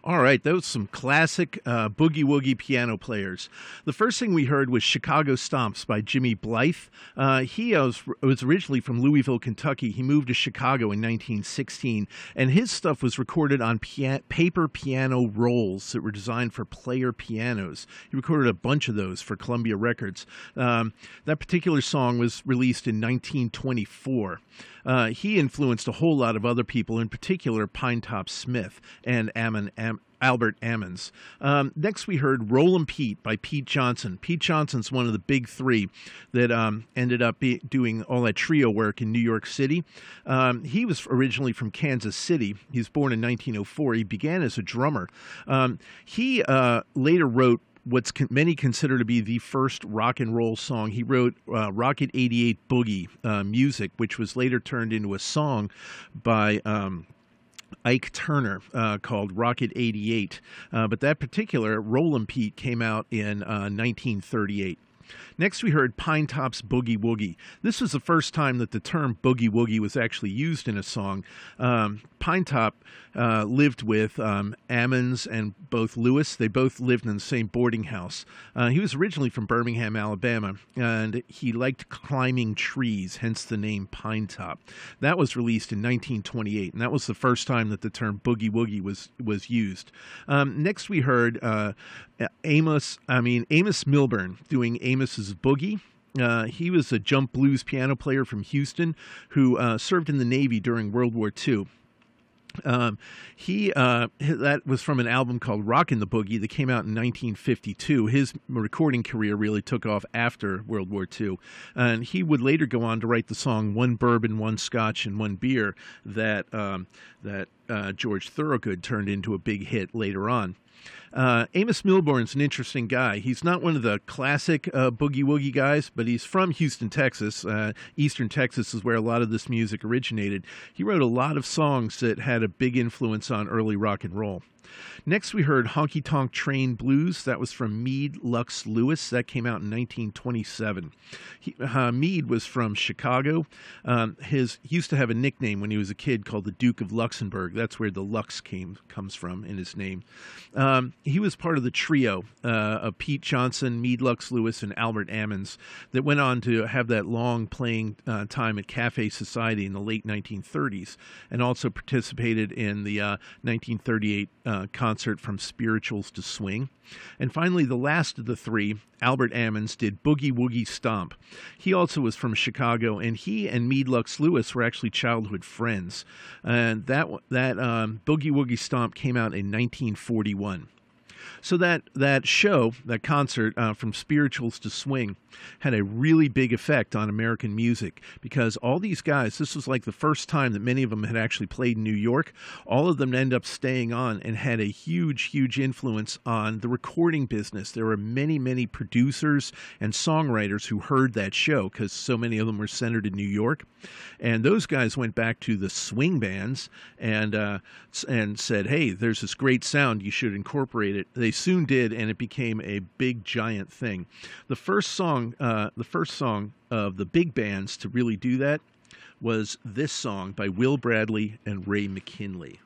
All right, those some classic boogie woogie piano players. The first thing we heard was Chicago Stomps by Jimmy Blythe. He was originally from Louisville, Kentucky. He moved to Chicago in 1916, and his stuff was recorded on paper piano rolls that were designed for player pianos. He recorded a bunch of those for Columbia Records. That particular song was released in 1924. He influenced a whole lot of other people, in particular Pinetop Smith and Albert Ammons. Next, we heard Rollin' Pete by Pete Johnson. Pete Johnson's one of the big three that ended up doing all that trio work in New York City. He was originally from Kansas City. He was born in 1904. He began as a drummer. He later wrote many consider to be the first rock and roll song. He wrote Rocket 88 Boogie music, which was later turned into a song by Ike Turner called Rocket 88. But that particular Rollin' Pete came out in 1938. Next, we heard Pinetop's Boogie Woogie. This was the first time that the term boogie woogie was actually used in a song. Pinetop lived with Ammons and both Lewis. They both lived in the same boarding house. He was originally from Birmingham, Alabama, and he liked climbing trees, hence the name Pinetop. That was released in 1928, and that was the first time that the term boogie woogie was used. Next, we heard Amos Milburn doing Amos's Boogie. He was a jump blues piano player from Houston who served in the Navy during World War II. That was from an album called Rockin' the Boogie that came out in 1952. His recording career really took off after World War II. And he would later go on to write the song One Bourbon, One Scotch, and One Beer that George Thorogood turned into a big hit later on. Amos Milburn's an interesting guy. He's not one of the classic boogie woogie guys, but he's from Houston, Texas. Eastern Texas is where a lot of this music originated. He wrote a lot of songs that had a big influence on early rock and roll. Next, we heard Honky Tonk Train Blues. That was from Meade Lux Lewis. That came out in 1927. Meade was from Chicago. He used to have a nickname when he was a kid called the Duke of Luxembourg. That's where the Lux comes from in his name. He was part of the trio of Pete Johnson, Meade Lux Lewis, and Albert Ammons that went on to have that long playing time at Cafe Society in the late 1930s, and also participated in the 1938 concert From Spirituals to Swing. And finally, the last of the three, Albert Ammons, did Boogie Woogie Stomp. He also was from Chicago, and he and Meade Lux Lewis were actually childhood friends. And that Boogie Woogie Stomp came out in 1941. So that concert, From Spirituals to Swing, had a really big effect on American music because all these guys, this was like the first time that many of them had actually played in New York. All of them ended up staying on and had a huge, huge influence on the recording business. There were many, many producers and songwriters who heard that show because so many of them were centered in New York. And those guys went back to the swing bands and said, hey, there's this great sound, you should incorporate it. They soon did, and it became a big, giant thing. The first song of the big bands to really do that was this song by Will Bradley and Ray McKinley.